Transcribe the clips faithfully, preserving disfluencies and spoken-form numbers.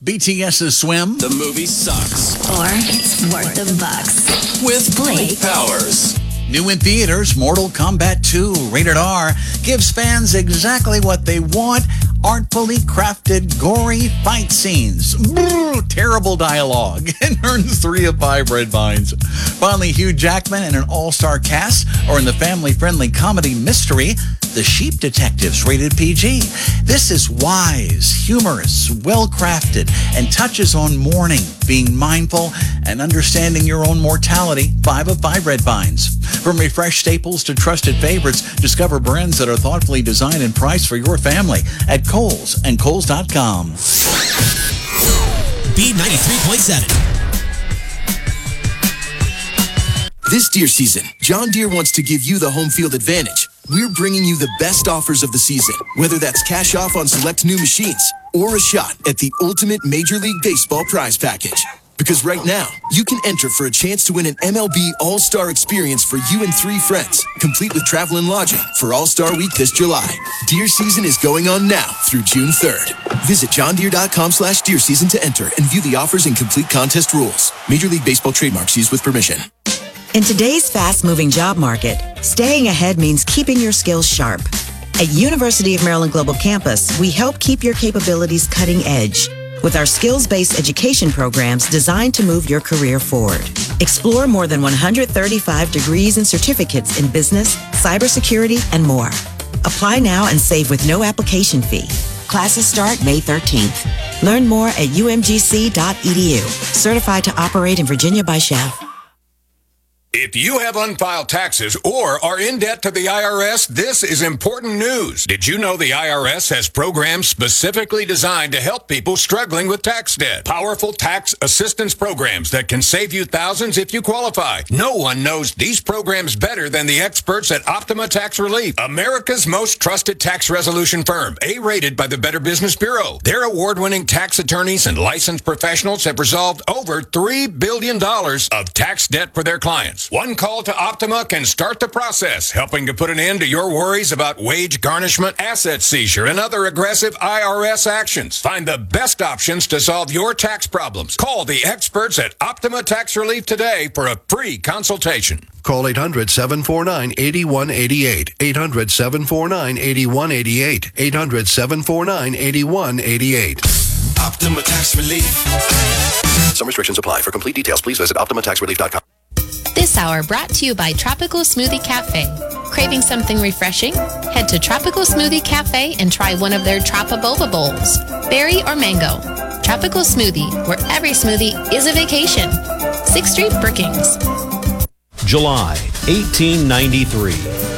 BTS's Swim. The movie sucks. Or it's worth the bucks. With Blake Powers. New in theaters, Mortal Kombat two, rated R, gives fans exactly what they want. Artfully crafted, gory fight scenes. Brrr, terrible dialogue. And earns three of five red vines. Finally, Hugh Jackman and an all-star cast are in the family-friendly comedy mystery, The Sheep Detectives, rated P G. This is wise, humorous, well-crafted, and touches on mourning, being mindful, and understanding your own mortality. Five of five red vines. From refreshed staples to trusted favorites, discover brands that are thoughtfully designed and priced for your family at Kohl's and Kohl's dot com. B ninety-three point seven. This deer season, John Deere wants to give you the home field advantage. We're bringing you the best offers of the season, whether that's cash off on select new machines or a shot at the ultimate Major League Baseball prize package. Because right now, you can enter for a chance to win an M L B All-Star experience for you and three friends, complete with travel and lodging for All-Star Week this July. Deer season is going on now through June third. Visit john deere dot com slash deer season to enter and view the offers and complete contest rules. Major League Baseball trademarks used with permission. In today's fast-moving job market, staying ahead means keeping your skills sharp. At University of Maryland Global Campus, we help keep your capabilities cutting edge with our skills-based education programs designed to move your career forward. Explore more than one hundred thirty-five degrees and certificates in business, cybersecurity, and more. Apply now and save with no application fee. Classes start May thirteenth. Learn more at u m g c dot e d u. Certified to operate in Virginia by S C H A F. If you have unfiled taxes or are in debt to the I R S, this is important news. Did you know the I R S has programs specifically designed to help people struggling with tax debt? Powerful tax assistance programs that can save you thousands if you qualify. No one knows these programs better than the experts at Optima Tax Relief, America's most trusted tax resolution firm, A-rated by the Better Business Bureau. Their award-winning tax attorneys and licensed professionals have resolved over three billion dollars of tax debt for their clients. One call to Optima can start the process, helping to put an end to your worries about wage garnishment, asset seizure, and other aggressive I R S actions. Find the best options to solve your tax problems. Call the experts at Optima Tax Relief today for a free consultation. Call eight hundred, seven four nine, eight one eight eight. eight hundred, seven four nine, eight one eight eight. eight hundred, seven four nine, eight one eight eight. Optima Tax Relief. Some restrictions apply. For complete details, please visit optima tax relief dot com. This hour brought to you by Tropical Smoothie Cafe. Craving something refreshing? Head to Tropical Smoothie Cafe and try one of their Tropa-Boba Bowls, berry or mango. Tropical Smoothie, where every smoothie is a vacation. sixth Street, Brookings. July eighteen ninety-three.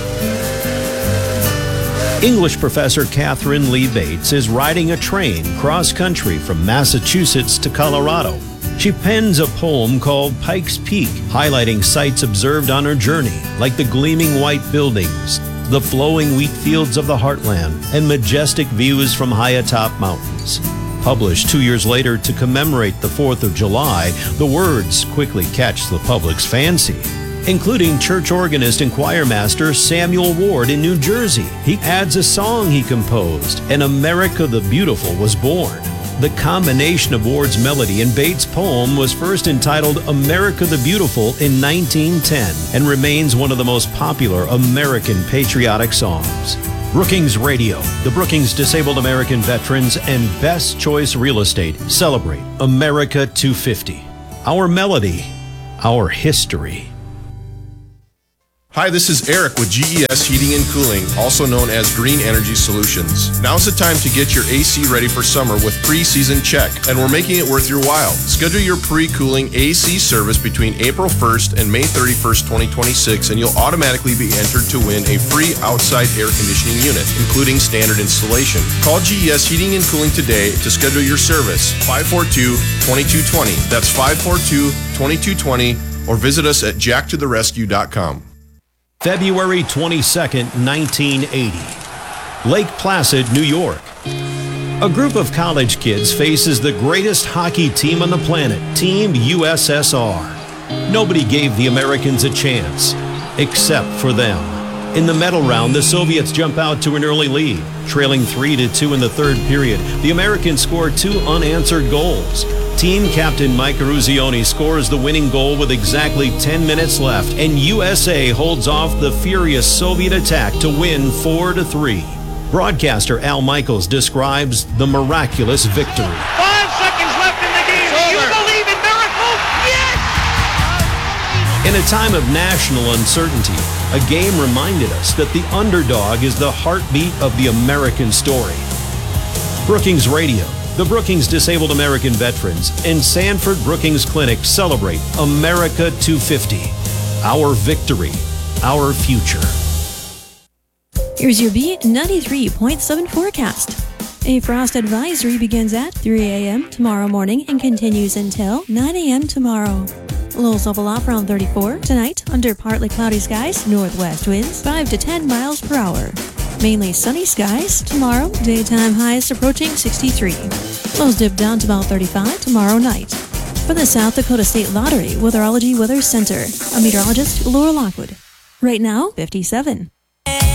English professor Catherine Lee Bates is riding a train cross-country from Massachusetts to Colorado. She pens a poem called Pikes Peak, highlighting sights observed on her journey, like the gleaming white buildings, the flowing wheat fields of the heartland, and majestic views from high atop mountains. Published two years later to commemorate the fourth of July, the words quickly catch the public's fancy, including church organist and choir master Samuel Ward in New Jersey. He adds a song he composed, and America the Beautiful was born. The combination of Ward's melody and Bates' poem was first entitled America the Beautiful in nineteen ten and remains one of the most popular American patriotic songs. Brookings Radio, the Brookings Disabled American Veterans, and Best Choice Real Estate celebrate America two fifty. Our melody, our history. Hi, this is Eric with G E S Heating and Cooling, also known as Green Energy Solutions. Now's the time to get your A C ready for summer with pre-season check, and we're making it worth your while. Schedule your pre-cooling A C service between April first and May thirty-first, twenty twenty-six, and you'll automatically be entered to win a free outside air conditioning unit, including standard installation. Call G E S Heating and Cooling today to schedule your service, five four two, two two two zero. That's five four two, two two two zero, or visit us at jack to the rescue dot com. February twenty-second, nineteen eighty. Lake Placid, New York. A group of college kids faces the greatest hockey team on the planet, Team U S S R. Nobody gave the Americans a chance, except for them. In the medal round, the Soviets jump out to an early lead. Trailing three to two in the third period, the Americans score two unanswered goals. Team captain Mike Eruzione scores the winning goal with exactly ten minutes left, and U S A holds off the furious Soviet attack to win four to three. Broadcaster Al Michaels describes the miraculous victory. Five seconds left in the game. Do you believe in miracles? Yes! In a time of national uncertainty, a game reminded us that the underdog is the heartbeat of the American story. Brookings Radio, the Brookings Disabled American Veterans, and Sanford Brookings Clinic celebrate America two fifty. Our victory, our future. Here's your B ninety-three point seven forecast. A frost advisory begins at three a.m. tomorrow morning and continues until nine a.m. tomorrow. Lows level off around thirty-four tonight under partly cloudy skies, northwest winds five to ten miles per hour. Mainly sunny skies tomorrow, daytime highs approaching sixty-three. Lows dip down to about thirty-five tomorrow night. For the South Dakota State Lottery Weatherology Weather Center, I'm meteorologist Laura Lockwood. Right now, fifty-seven.